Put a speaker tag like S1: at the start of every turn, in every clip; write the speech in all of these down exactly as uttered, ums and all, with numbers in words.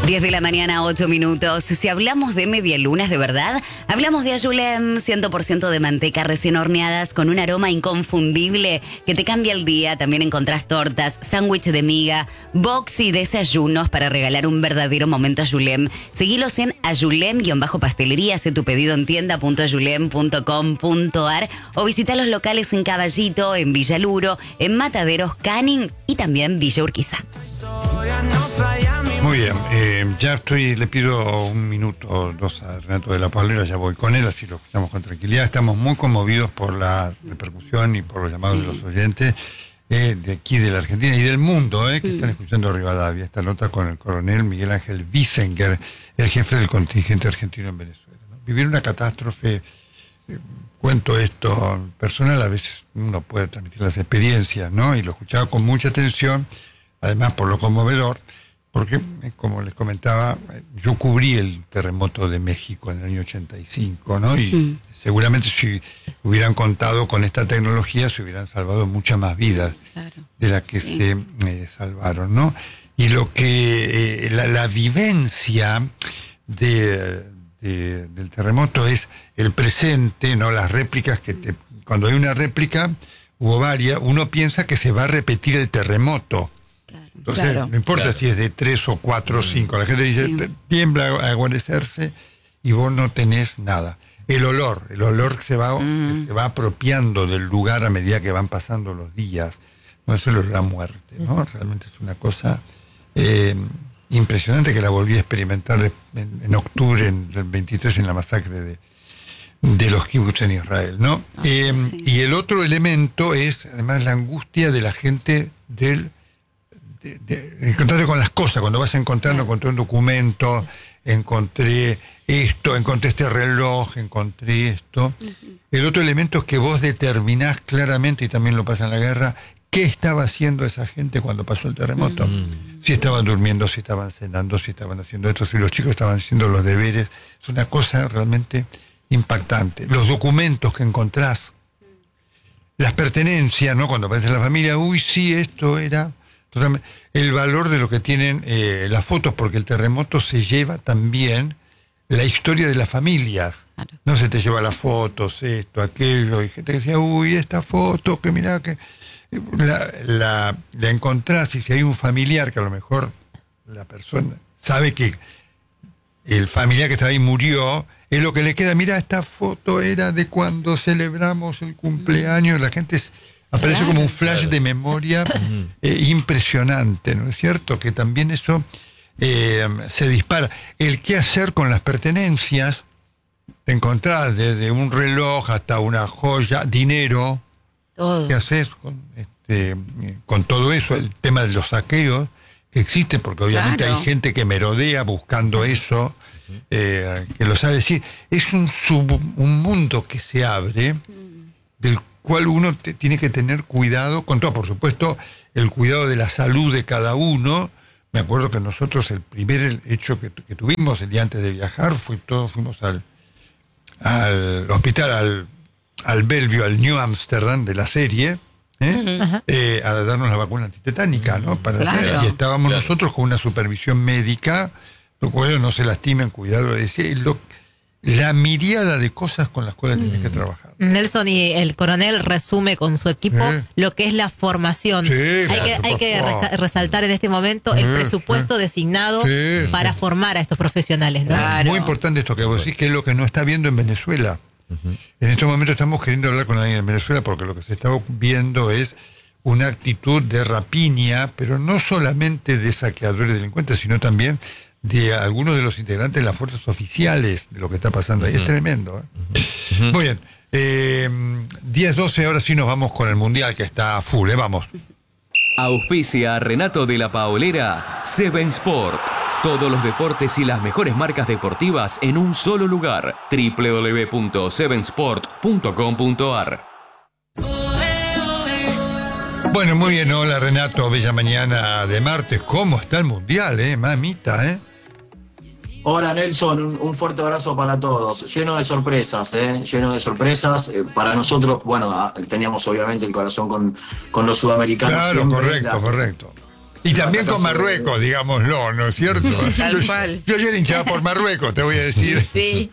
S1: diez de la mañana, ocho minutos. Si hablamos de medialunas de verdad, hablamos de Ayulem, cien por ciento de manteca recién horneadas con un aroma inconfundible que te cambia el día. También encontrás tortas, sándwich de miga, box y desayunos para regalar un verdadero momento Ayulem. Seguilos en Ayulem-pastelería, hace tu pedido en tienda punto ayulem punto com punto ar o visita los locales en Caballito, en Villaluro, en Mataderos, Canning y también Villa Urquiza.
S2: Muy bien, eh, ya estoy, le pido un minuto o dos a Renato de la Paulera, ya voy con él, así lo escuchamos con tranquilidad. Estamos muy conmovidos por la repercusión y por los llamados de los oyentes eh, de aquí, de la Argentina y del mundo, eh, que están escuchando Rivadavia. Esta nota con el coronel Miguel Ángel Bissinger, el jefe del contingente argentino en Venezuela, ¿no? Vivir una catástrofe, eh, cuento esto personal, a veces uno puede transmitir las experiencias, ¿no? Y lo escuchaba con mucha atención, además por lo conmovedor. Porque, como les comentaba, yo cubrí el terremoto de México en el año ochenta y cinco, ¿no? Y mm. seguramente si hubieran contado con esta tecnología se hubieran salvado muchas más vidas claro. de las que sí. se eh, salvaron, ¿no? Y lo que, eh, la, la vivencia de, de, del terremoto es el presente, ¿no? Las réplicas que te, cuando hay una réplica, hubo varias, uno piensa que se va a repetir el terremoto. Entonces, claro. no importa claro. si es de tres o cuatro o cinco. La gente dice, sí. tiembla a aguarecerse y vos no tenés nada. El olor, el olor se va, mm. se va apropiando del lugar a medida que van pasando los días. No es el olor a la muerte, ¿no? Realmente es una cosa eh, impresionante que la volví a experimentar de, en, en octubre en, del veintitrés en la masacre de, de los kibutz en Israel, ¿no? Ah, eh, sí. Y el otro elemento es, además, la angustia de la gente del De, de, de encontrarte con las cosas, cuando vas encontrando, encontré un documento, encontré esto, encontré este reloj, encontré esto. Uh-huh. El otro elemento es que vos determinás claramente, y también lo pasa en la guerra, qué estaba haciendo esa gente cuando pasó el terremoto. Uh-huh. Si estaban durmiendo, si estaban cenando, si estaban haciendo esto, si los chicos estaban haciendo los deberes. Es una cosa realmente impactante. Los documentos que encontrás, las pertenencias, ¿no? Cuando aparece la familia, uy, sí, esto era... el valor de lo que tienen eh, las fotos, porque el terremoto se lleva también la historia de las familias. Claro. No se te lleva las fotos, esto, aquello, y gente que decía, uy, esta foto, que mirá, que la, la, la encontrás, y si hay un familiar que a lo mejor la persona sabe que el familiar que estaba ahí murió, es lo que le queda, mira, esta foto era de cuando celebramos el cumpleaños, la gente... Es, aparece claro, como un flash claro. de memoria eh, impresionante, ¿no es cierto? Que también eso eh, se dispara. El qué hacer con las pertenencias, te encontrás desde un reloj hasta una joya, dinero. Todo. ¿Qué haces con, este, con todo eso? El tema de los saqueos que existen, porque obviamente claro. hay gente que merodea buscando eso, eh, que lo sabe decir. Es un, sub, un mundo que se abre, del cual uno te, tiene que tener cuidado con todo, por supuesto, el cuidado de la salud de cada uno. Me acuerdo que nosotros el primer hecho que, que tuvimos el día antes de viajar, fue, todos fuimos al, al hospital, al, al Bellevue, al New Amsterdam de la serie, ¿eh? Uh-huh. Eh, a darnos la vacuna antitetánica, ¿no? Para claro. hacer, y estábamos claro. nosotros con una supervisión médica, lo cual no se lastimen, cuidado, decía, lo, la miriada de cosas con las cuales mm. tienes que trabajar.
S3: Nelson, y el coronel resume con su equipo sí. lo que es la formación.
S2: Sí,
S3: hay
S2: claro,
S3: que, hay que re- resaltar en este momento sí, el presupuesto sí. designado sí, para sí. formar a estos profesionales, ¿no?
S2: Claro. Muy importante esto que vos decís, que es lo que no está viendo en Venezuela. Uh-huh. En estos momentos estamos queriendo hablar con alguien en Venezuela porque lo que se está viendo es una actitud de rapiña, pero no solamente de saqueadores delincuentes, sino también de algunos de los integrantes de las fuerzas oficiales de lo que está pasando ahí. Uh-huh. Es tremendo, ¿eh? Uh-huh. Muy bien. Eh, diez doce, ahora sí nos vamos con el Mundial, que está full, ¿eh? Vamos.
S4: Auspicia a Renato de la Paolera, Seven Sport. Todos los deportes y las mejores marcas deportivas en un solo lugar. doble u doble u doble u punto seven sport punto com punto ar.
S2: Bueno, muy bien, hola Renato, bella mañana de martes. ¿Cómo está el Mundial, eh? Mamita, ¿eh?
S5: Hola Nelson, un, un fuerte abrazo para todos. Lleno de sorpresas, ¿eh? Lleno de sorpresas. Eh, para nosotros, bueno, teníamos obviamente el corazón con, con los sudamericanos.
S2: Claro,
S5: siempre.
S2: correcto,
S5: la,
S2: correcto. Y también con Marruecos, digámoslo, ¿no es cierto?
S1: Tal
S2: yo,
S1: cual.
S2: yo ayer hinchaba por Marruecos, te voy a decir.
S1: Sí.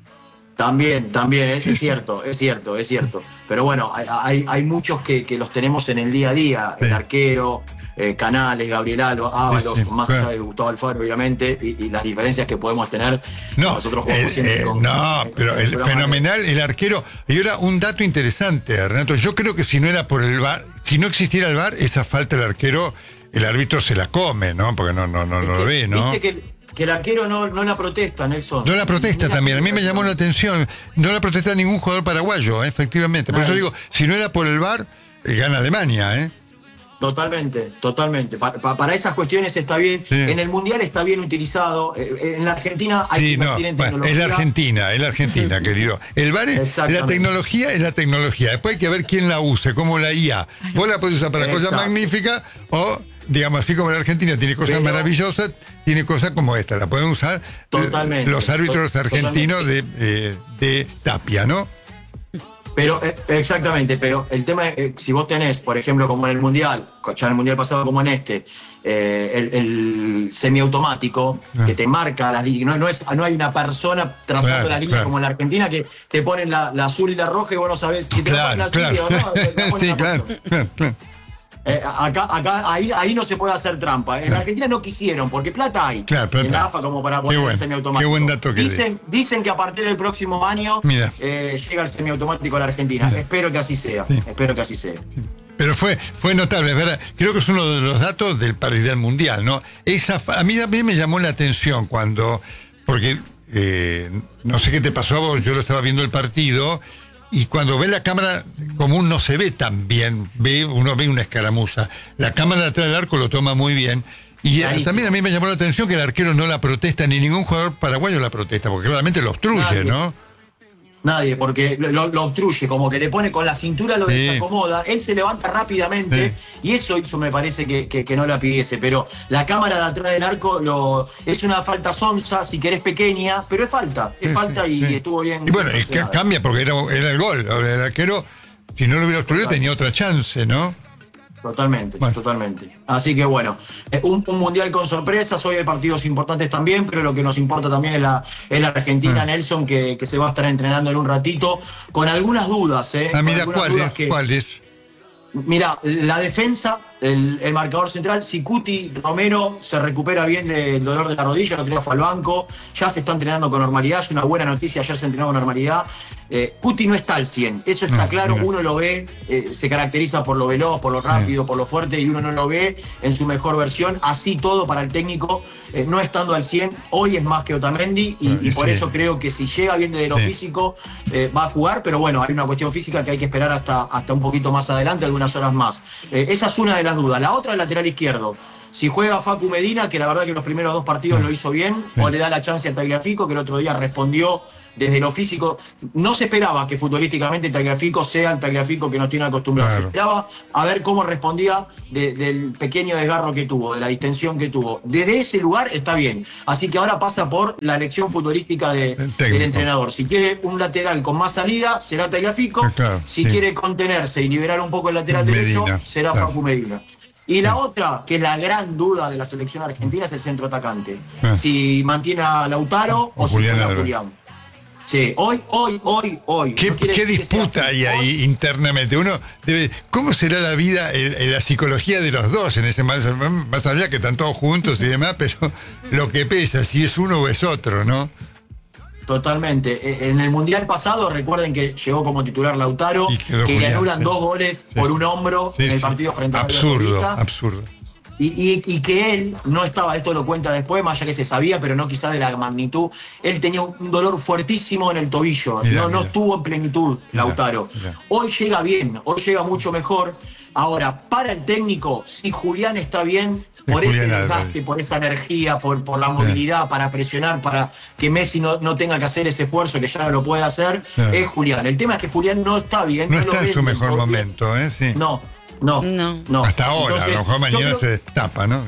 S5: También, también, es, es cierto, es cierto, es cierto. Pero bueno, hay, hay, hay muchos que, que los tenemos en el día a día.
S2: Sí.
S5: El arquero, eh, Canales, Gabriel Alba, Ábalos,
S2: Sí, sí,
S5: más
S2: claro.
S5: allá de Gustavo Alfaro, obviamente, y, y las diferencias que podemos tener.
S2: No,
S5: Nosotros jugamos
S2: el,
S5: siempre
S2: eh,
S5: con-
S2: no,
S5: con-
S2: pero
S5: con
S2: el
S5: programa
S2: fenomenal, el arquero. Y ahora un dato interesante, Renato. Yo creo que si no era por el V A R, si no existiera el V A R, esa falta del arquero, el árbitro se la come, ¿no? Porque no, no, no, no lo ve, ¿no?
S5: Viste que, que el arquero no, no la protesta, Nelson.
S2: No la protesta
S5: Mira
S2: también, a
S5: que-
S2: mí me llamó la atención. No la protesta ningún jugador paraguayo, ¿eh? Efectivamente. Por eso
S5: Nadie.
S2: digo, si no era por el V A R, eh, gana Alemania, ¿eh?
S5: Totalmente, totalmente. Pa- pa- para esas cuestiones está bien.
S2: Sí.
S5: En el Mundial está bien utilizado. Eh, En la Argentina hay
S2: Sí,
S5: que
S2: no,
S5: invertir en
S2: bueno, es
S5: tecnología.
S2: la Argentina, es la Argentina, querido. El V A R, es- la
S5: Exactamente.
S2: tecnología es la tecnología. Después hay que ver quién la use, como la I A. Vos la podés usar para cosas
S5: Exacto.
S2: magníficas o, digamos, así como la Argentina tiene cosas
S5: Pero-
S2: maravillosas, tiene cosas como esta. La pueden usar eh,
S5: Totalmente,
S2: los árbitros
S5: to-
S2: argentinos de, eh, de Tapia, ¿no?
S5: Pero, eh, exactamente, pero el tema es, eh, si vos tenés, por ejemplo, como en el Mundial, ya en el Mundial pasado como en este, eh, el, el semiautomático
S2: Ah.
S5: que te marca las líneas, no, no, es, no hay una persona trazando
S2: Claro,
S5: la línea
S2: claro.
S5: como en la Argentina que te ponen la, la azul y la roja y vos no sabés si te
S2: Claro,
S5: ponen la azul
S2: claro.
S5: o no. te la ponen
S2: Sí,
S5: la
S2: claro,
S5: persona.
S2: claro, claro.
S5: Eh, acá, acá ahí, ahí no se puede hacer trampa. En
S2: Claro.
S5: Argentina no quisieron, porque plata hay.
S2: Claro, plata
S5: en la
S2: hay.
S5: A F A como para
S2: Qué
S5: poner
S2: buen-
S5: el semiautomático.
S2: qué buen dato que
S5: dicen, dicen que a partir del próximo año
S2: Mira.
S5: eh, llega el semiautomático a la Argentina.
S2: Mira.
S5: Espero que así sea.
S2: Sí.
S5: Espero que así sea.
S2: Pero fue, fue notable, ¿verdad? Creo que es uno de los datos del Paris del Mundial, ¿no? Esa, fa- a mí también me llamó la atención cuando, porque eh, no sé qué te pasó a vos, yo lo estaba viendo el partido, y cuando ve la cámara común no se ve tan bien, ve, uno ve una escaramuza. La cámara de atrás del arco lo toma muy bien. Y eh,
S5: Clarísimo.
S2: también a mí me llamó la atención que el arquero no la protesta, ni ningún jugador paraguayo la protesta, porque claramente lo obstruye,
S5: Nadie.
S2: ¿no?
S5: Nadie, porque lo, lo obstruye, como que le pone con la cintura, lo
S2: Sí.
S5: desacomoda, él se levanta rápidamente y eso hizo, me parece que, que, que no la pidiese, pero la cámara de atrás del arco lo, es una falta sonsa, si querés pequeña, pero es falta, es
S2: Sí,
S5: falta
S2: sí,
S5: y
S2: sí.
S5: estuvo bien.
S2: Y bueno, y que
S5: sancionada.
S2: cambia porque era, era el gol. Ahora, el arquero, si no lo hubiera obstruido, tenía otra chance, ¿no?
S5: Totalmente,
S2: Bueno.
S5: totalmente. Así que bueno, eh, un, un mundial con sorpresas, hoy hay partidos importantes también, pero lo que nos importa también es la, es la Argentina,
S2: Ah.
S5: Nelson, que, que se va a estar entrenando en un ratito, con algunas dudas, ¿eh?
S2: Ah,
S5: Con
S2: mira,
S5: algunas
S2: ¿cuál
S5: dudas
S2: es?
S5: que-
S2: ¿Cuál es?
S5: Mira, la defensa, el, el marcador central, si Cuti Romero se recupera bien del dolor de la rodilla, el otro día fue al banco, ya se está entrenando con normalidad, es una buena noticia, ayer se entrenó con normalidad. Eh, Cuti no está al cien, eso está
S2: No,
S5: claro,
S2: mira.
S5: uno lo ve, eh, se caracteriza por lo veloz, por lo rápido, por lo fuerte, y uno no lo ve en su mejor versión. Así todo para el técnico, eh, no estando al cien, hoy es más que Otamendi, y, y por
S2: Sí.
S5: eso creo que si llega bien desde lo
S2: Sí.
S5: físico, eh, va a jugar, pero bueno, hay una cuestión física que hay que esperar hasta, hasta un poquito más adelante, algunas horas más. Eh, esa es una de las dudas. La otra, el lateral izquierdo. Si juega Facu Medina, que la verdad que los primeros dos partidos lo hizo bien,
S2: Sí.
S5: o le da la chance a Tagliafico, que el otro día respondió desde lo físico. No se esperaba que futbolísticamente Tagliafico sea el Tagliafico que nos tiene acostumbrados.
S2: Claro.
S5: Se esperaba a ver cómo respondía de- del pequeño desgarro que tuvo, de la distensión que tuvo. Desde ese lugar está bien. Así que ahora pasa por la elección futbolística de-
S2: El técnico.
S5: del entrenador. Si quiere un lateral con más salida, será Tagliafico.
S2: Ah, claro,
S5: si
S2: sí.
S5: quiere contenerse y liberar un poco el lateral
S2: Medina,
S5: derecho, será
S2: claro.
S5: Facu Medina. Y la otra, que es la gran duda de la selección argentina, es el centro atacante.
S2: Ah.
S5: Si mantiene a Lautaro
S2: O
S5: o, si
S2: Julián
S5: juega a
S2: Álvarez.
S5: Julián. Sí, hoy, hoy, hoy, hoy.
S2: ¿Qué,
S5: No quiere
S2: qué
S5: decir que sea
S2: disputa
S5: así.
S2: hay ahí internamente? Uno debe, ¿cómo será la vida, el- el- la psicología de los dos en ese más, más allá que están todos juntos y demás, pero lo que pesa, si es uno o es otro, ¿no?
S5: Totalmente. Eh, En el Mundial pasado, recuerden que llegó como titular Lautaro,
S2: Y quedó
S5: que le
S2: Julián,
S5: anulan
S2: sí.
S5: dos goles
S2: Sí.
S5: por un hombro
S2: Sí,
S5: en el
S2: sí.
S5: partido frente a Arabia
S2: Absurdo,
S5: Saudita.
S2: absurdo.
S5: Y, y- y que él no estaba, esto lo cuenta después, más allá que se sabía, pero no quizá de la magnitud. Él tenía un dolor fuertísimo en el tobillo.
S2: Mirá,
S5: no, no
S2: mirá.
S5: estuvo en plenitud,
S2: Mirá,
S5: Lautaro.
S2: mirá.
S5: Hoy llega bien, hoy llega mucho mejor. Ahora, para el técnico, si Julián está bien,
S2: Es
S5: por ese
S2: Julián
S5: desgaste,
S2: Álvarez.
S5: por esa energía, por, por la movilidad, para presionar, para que Messi no, no tenga que hacer ese esfuerzo que ya no lo puede hacer,
S2: Claro.
S5: es Julián. El tema es que Julián no está bien.
S2: No
S5: lo
S2: está en
S5: ven
S2: su
S5: del
S2: mejor
S5: todo bien.
S2: momento, ¿eh? Sí.
S5: No, no,
S1: No.
S5: no.
S2: Hasta ahora,
S5: Entonces,
S2: a lo mejor
S5: yo
S2: mañana
S5: creo-
S2: se destapa, ¿no?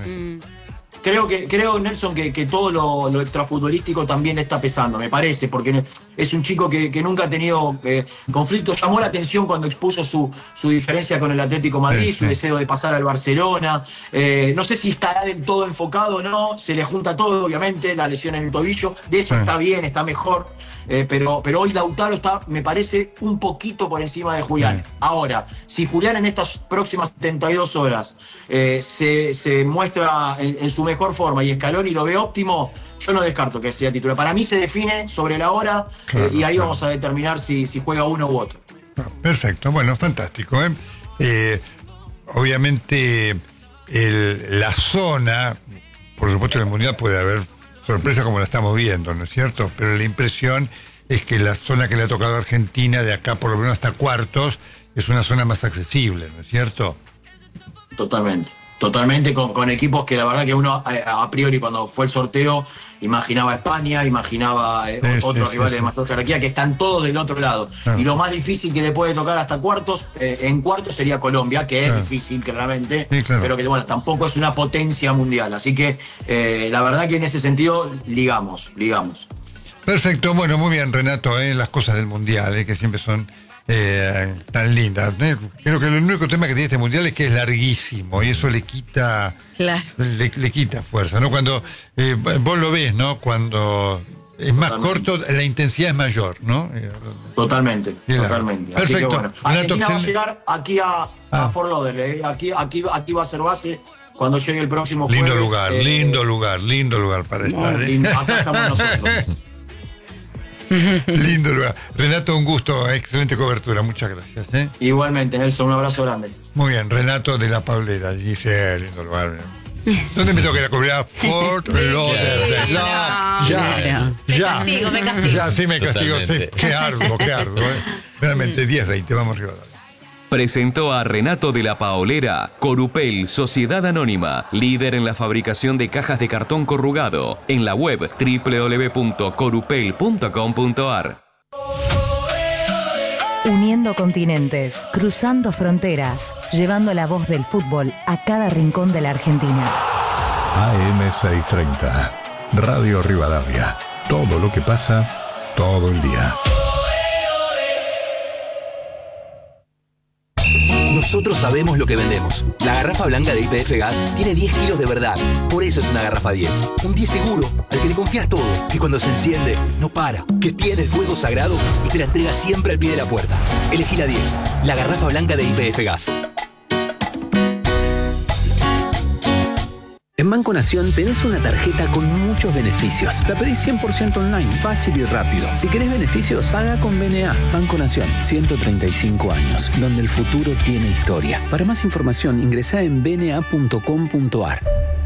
S5: Creo que creo Nelson que, que todo lo, lo extrafutbolístico también está pesando, me parece, porque es un chico que, que nunca ha tenido eh, conflictos. Llamó la atención cuando expuso su, su diferencia con el Atlético de Madrid, sí, su sí. deseo de pasar al Barcelona. Eh, no sé si estará del todo enfocado o no, se le junta todo, obviamente, la lesión en el tobillo, de eso sí. está bien, está mejor, eh, pero, pero hoy Lautaro está, me parece, un poquito por encima de Julián. Sí. Ahora, si Julián en estas próximas setenta y dos horas eh, se, se muestra en, en su mejor forma y Scaloni lo ve óptimo, yo no descarto que sea titular. Para mí se define sobre la hora, claro, eh, y ahí claro. vamos a determinar si, si juega uno u otro.
S2: Perfecto, bueno, fantástico. ¿eh? Eh, obviamente el, la zona, por supuesto en el Mundial puede haber sorpresa como la estamos viendo, ¿no es cierto? Pero la impresión es que la zona que le ha tocado a Argentina, de acá por lo menos hasta cuartos, es una zona más accesible, ¿no es cierto?
S5: Totalmente. Totalmente, con, con equipos que la verdad que uno a, a priori cuando fue el sorteo imaginaba España, imaginaba eh, sí, otros sí, rivales sí, de mayor jerarquía que están todos del otro lado. Claro. Y lo más difícil que le puede tocar hasta cuartos, eh, en cuartos sería Colombia, que claro. es difícil claramente, sí, claro. pero que bueno, tampoco es una potencia mundial. Así que eh, la verdad que en ese sentido ligamos, ligamos.
S2: Perfecto, bueno, muy bien Renato, eh, las cosas del Mundial, eh, que siempre son Eh, tan linda. ¿eh? Creo que el único tema que tiene este mundial es que es larguísimo y eso le quita claro. le, le quita fuerza, ¿no? Cuando eh, vos lo ves, ¿no? Cuando es más totalmente. corto, la intensidad es mayor, ¿no?
S5: Totalmente, totalmente.
S2: Perfecto.
S5: Así que, bueno, Argentina va a llegar aquí a, a ah. Fort Lauderdale, ¿eh? aquí, aquí, aquí va a ser base cuando llegue el próximo jueves.
S2: Lindo lugar, eh, lindo lugar, lindo lugar para no, estar. ¿eh? Lindo,
S5: acá estamos nosotros.
S2: Lindo lugar. Renato, un gusto, excelente cobertura, muchas gracias. ¿eh?
S5: Igualmente, Nelson, un abrazo grande.
S2: Muy bien, Renato de la Paulera, dice, lindo lugar. ¿Dónde me tengo que ir a cubrir? A Fort Lauderdale. Ya, ya,
S3: me
S2: ya.
S3: castigo, me castigo.
S2: Ya, sí, me castigo. Sí, qué arduo, qué arduo. ¿eh? Realmente, diez veinte, vamos arriba.
S4: Presentó a Renato de la Paolera, Corupel, Sociedad Anónima, líder en la fabricación de cajas de cartón corrugado, en la web doble u doble u doble u punto corupel punto com punto a r.
S6: Uniendo continentes, cruzando fronteras, llevando la voz del fútbol a cada rincón de la Argentina.
S7: A M seiscientos treinta, Radio Rivadavia. Todo lo que pasa, todo el día.
S8: Nosotros sabemos lo que vendemos. La garrafa blanca de Y P F Gas tiene diez kilos de verdad. Por eso es una garrafa diez. Un diez seguro, al que le confías todo. Que cuando se enciende, no para. Que tiene el fuego sagrado y te la entrega siempre al pie de la puerta. Elegí la diez. La garrafa blanca de Y P F Gas. En Banco Nación tenés una tarjeta con muchos beneficios. La pedís cien por ciento online, fácil y rápido. Si querés beneficios, paga con B N A. Banco Nación, ciento treinta y cinco años, donde el futuro tiene historia. Para más información, ingresá en b n a punto com punto a r.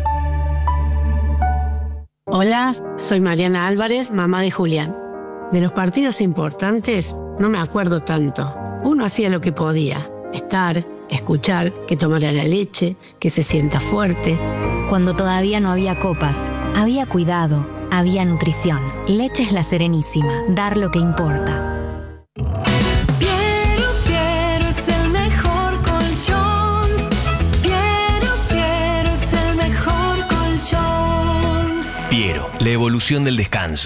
S9: Hola, soy Mariana Álvarez, mamá de Julián. De los partidos importantes, no me acuerdo tanto. Uno hacía lo que podía, estar, escuchar, que tomara la leche, que se sienta fuerte.
S10: Cuando todavía no había copas, había cuidado, había nutrición. Leche es La Serenísima, dar lo que importa.
S11: Piero, Piero es el mejor colchón. Piero, Piero es el mejor colchón.
S12: Piero, la evolución del descanso.